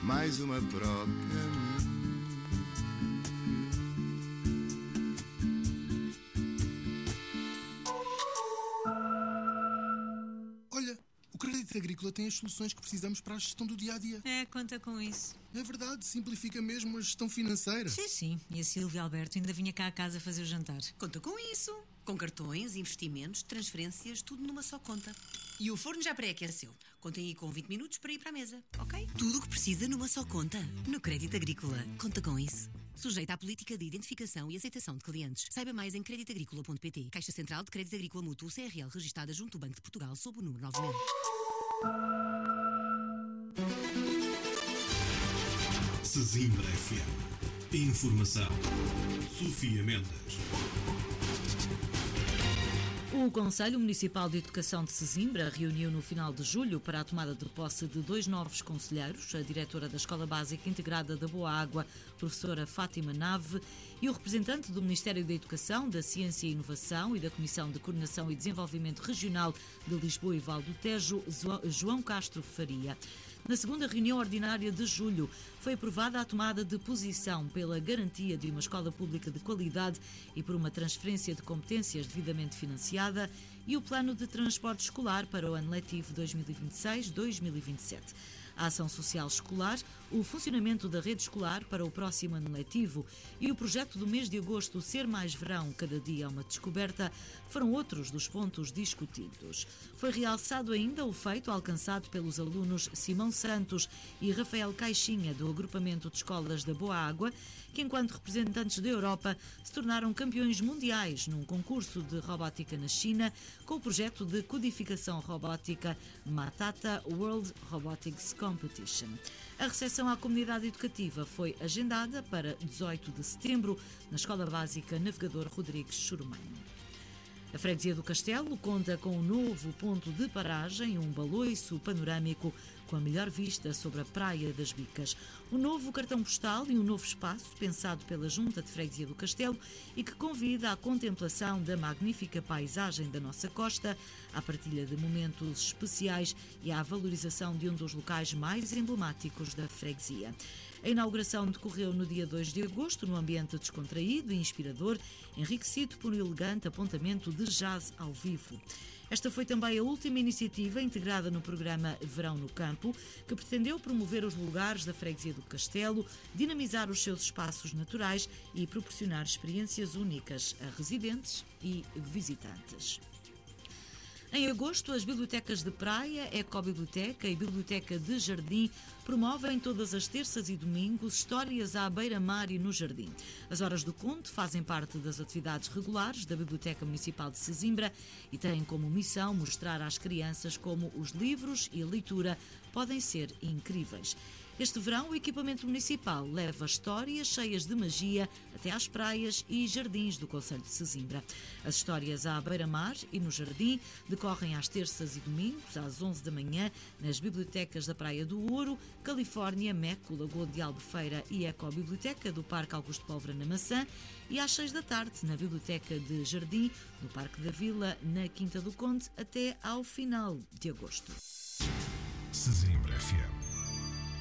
mais uma pro caminho. Olha, o Crédito Agrícola tem as soluções que precisamos para a gestão do dia-a-dia. Conta com isso. É verdade, simplifica mesmo a gestão financeira. Sim. E a Silvia Alberto ainda vinha cá a casa fazer o jantar. Conta com isso. Com cartões, investimentos, transferências, tudo numa só conta. E o forno já pré-aqueceu. Contem aí com 20 minutos para ir para a mesa, ok? Tudo o que precisa numa só conta. No Crédito Agrícola. Conta com isso. Sujeita à política de identificação e aceitação de clientes. Saiba mais em creditagricola.pt. Caixa Central de Crédito Agrícola Mútuo CRL, registada junto ao Banco de Portugal, sob o número 9000. Sesimbra FM. Informação. Sofia Mendes. O Conselho Municipal de Educação de Sesimbra reuniu no final de julho para a tomada de posse de 2 novos conselheiros, a diretora da Escola Básica Integrada da Boa Água, professora Fátima Nave, e o representante do Ministério da Educação, da Ciência e Inovação e da Comissão de Coordenação e Desenvolvimento Regional de Lisboa e Val do Tejo, João Castro Faria. Na segunda reunião ordinária de julho, foi aprovada a tomada de posição pela garantia de uma escola pública de qualidade e por uma transferência de competências devidamente financiada e o plano de transporte escolar para o ano letivo 2026-2027. A ação social escolar, o funcionamento da rede escolar para o próximo ano letivo e o projeto do mês de agosto Ser Mais Verão, cada dia uma descoberta, foram outros dos pontos discutidos. Foi realçado ainda o feito alcançado pelos alunos Simão Santos e Rafael Caixinha, do agrupamento de escolas da Boa Água, que enquanto representantes da Europa se tornaram campeões mundiais num concurso de robótica na China com o projeto de codificação robótica Matata World Robotics Competition. A recepção à comunidade educativa foi agendada para 18 de setembro na Escola Básica Navegador Rodrigues Chormanho. A Freguesia do Castelo conta com um novo ponto de paragem, um baloiço panorâmico com a melhor vista sobre a Praia das Bicas. Um novo cartão postal e um novo espaço pensado pela Junta de Freguesia do Castelo e que convida à contemplação da magnífica paisagem da nossa costa, à partilha de momentos especiais e à valorização de um dos locais mais emblemáticos da freguesia. A inauguração decorreu no dia 2 de agosto, num ambiente descontraído e inspirador, enriquecido por um elegante apontamento de jazz ao vivo. Esta foi também a última iniciativa integrada no programa Verão no Campo, que pretendeu promover os lugares da freguesia do Castelo, dinamizar os seus espaços naturais e proporcionar experiências únicas a residentes e visitantes. Em agosto, as bibliotecas de praia, Ecobiblioteca e Biblioteca de Jardim promovem todas as terças e domingos histórias à beira-mar e no jardim. As Horas do Conto fazem parte das atividades regulares da Biblioteca Municipal de Sesimbra e têm como missão mostrar às crianças como os livros e a leitura podem ser incríveis. Este verão, o equipamento municipal leva histórias cheias de magia até às praias e jardins do concelho de Sesimbra. As histórias à beira-mar e no jardim decorrem às terças e domingos, às 11 da manhã, nas bibliotecas da Praia do Ouro, Califórnia, Meco, Lagoa de Albufeira e Ecobiblioteca do Parque Augusto Pólvora na Maçã e às 6 da tarde, na Biblioteca de Jardim, no Parque da Vila, na Quinta do Conde, até ao final de agosto. Sesimbra FM.